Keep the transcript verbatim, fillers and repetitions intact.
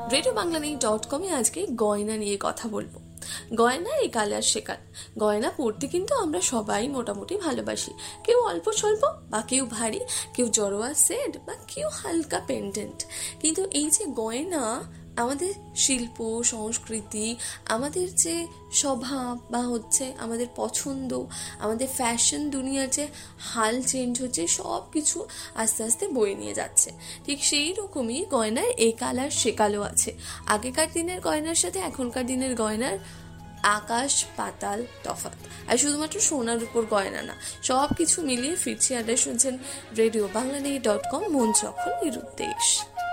Radio Bangla নিয়ে dot কমে আজকে গয়না নিয়ে কথা বলবো। গয়না এই কালার শেখার গয়না পরতে কিন্তু আমরা সবাই মোটামুটি ভালোবাসি, কেউ অল্প স্বল্প বা কেউ ভারী, কেউ জড়োয়া সেট বা কেউ হালকা পেন্ডেন্ট। কিন্তু এই যে গয়না আমাদের শিল্প সংস্কৃতি, আমাদের যে স্বভাব বা হচ্ছে আমাদের পছন্দ, আমাদের ফ্যাশন দুনিয়ার যে হাল চেঞ্জ হচ্ছে, সব কিছু আস্তে আস্তে বয়ে নিয়ে যাচ্ছে। ঠিক সেই রকমই গয়নার এই কালার সেকালো আছে। আগেকার দিনের গয়নার সাথে এখনকার দিনের গয়নার আকাশ পাতাল তফাৎ। আর শুধুমাত্র সোনার উপর গয়না না, সব কিছু মিলিয়ে ফিরছি আড্ডা শুনছেন রেডিও বাংলা নিয়ে ডট কম, মন যখন নিরুদ্দেশ।